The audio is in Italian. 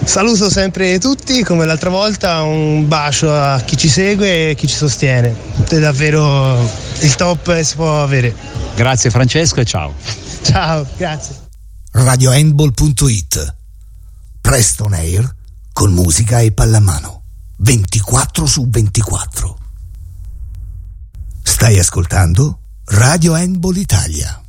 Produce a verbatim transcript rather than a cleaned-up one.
Saluto sempre tutti, come l'altra volta, un bacio a chi ci segue e chi ci sostiene. È davvero il top che si può avere. Grazie Francesco e ciao. Ciao, grazie. radio handball punto it. Presto on air con musica e pallamano. ventiquattro su ventiquattro. Stai ascoltando Radio Handball Italia.